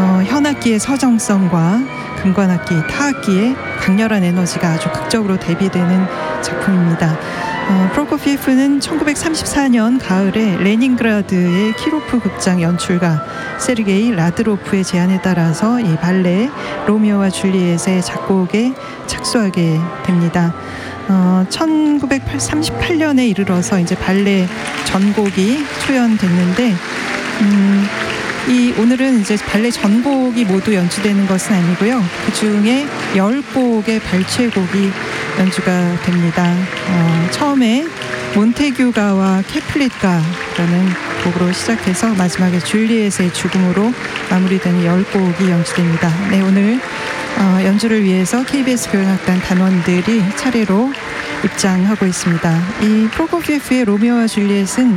현악기의 서정성과 금관악기, 타악기의 강렬한 에너지가 아주 극적으로 대비되는 작품입니다. 프로코피예프는 1934년 가을에 레닌그라드의 키로프 극장 연출가 세르게이 라드로프의 제안에 따라서 이 발레 로미오와 줄리엣의 작곡에 착수하게 됩니다. 1938년에 이르러서 이제 발레 전곡이 초연됐는데 오늘은 이제 발레 전곡이 모두 연주되는 것은 아니고요. 그 중에 10곡의 발췌곡이 연주가 됩니다. 처음에 몬테규가와 캐플릿가라는 곡으로 시작해서 마지막에 줄리엣의 죽음으로 마무리되는 10곡이 연주됩니다. 네, 오늘 연주를 위해서 KBS 교향악단 단원들이 차례로 입장하고 있습니다. 이 프로코피예프의 로미오와 줄리엣은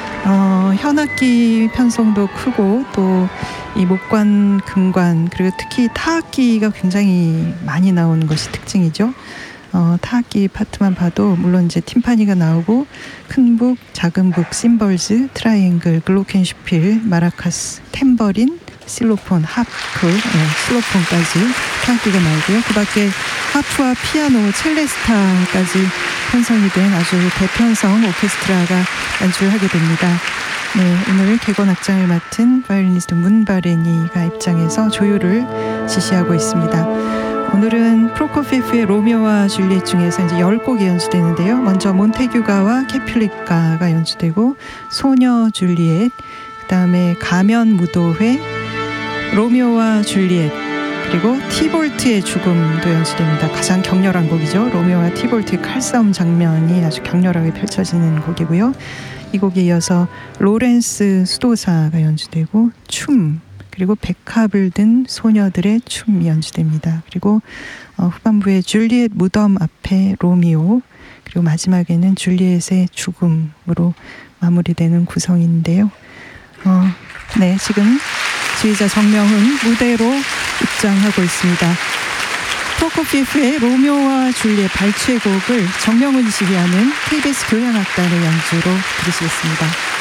현악기 편성도 크고 또 이 목관, 금관 그리고 특히 타악기가 굉장히 많이 나오는 것이 특징이죠. 타악기 파트만 봐도 물론 이제 팀파니가 나오고 큰 북, 작은 북, 심벌즈, 트라이앵글, 글로켄슈필, 마라카스, 탬버린, 실로폰, 하프, 실로폰까지 타악기가 나오고요. 그 밖에 하프와 피아노, 첼레스타까지 편성이 된 아주 대편성 오케스트라가 연주를 하게 됩니다. 네, 오늘 객원 악장을 맡은 바이올리니스트 문바레니가 입장해서 조율을 지시하고 있습니다. 오늘은 프로코피예프의 로미오와 줄리엣 중에서 이제 10곡이 연주되는데요. 먼저 몬테규가와 캐플릿가가 연주되고 소녀 줄리엣, 그다음에 가면 무도회, 로미오와 줄리엣, 그리고 티볼트의 죽음도 연주됩니다. 가장 격렬한 곡이죠. 로미오와 티볼트의 칼싸움 장면이 아주 격렬하게 펼쳐지는 곡이고요. 이 곡에 이어서 로렌스 수도사가 연주되고 춤, 그리고 백합을 든 소녀들의 춤이 연주됩니다. 그리고 후반부에 줄리엣 무덤 앞에 로미오, 그리고 마지막에는 줄리엣의 죽음으로 마무리되는 구성인데요. 네, 지금 지휘자 정명훈 무대로 입장하고 있습니다. 프로코피예프의 로미오와 줄리엣 발췌곡을 정명훈 지휘하는 KBS 교향악단의 연주로 들으시겠습니다.